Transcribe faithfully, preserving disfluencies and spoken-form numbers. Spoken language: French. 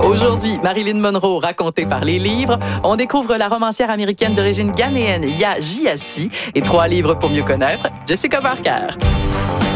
Aujourd'hui, Marilyn Monroe racontée par les livres. On découvre la romancière américaine d'origine ghanéenne Yaa Gyasi et trois livres pour mieux connaître Jessica Parker.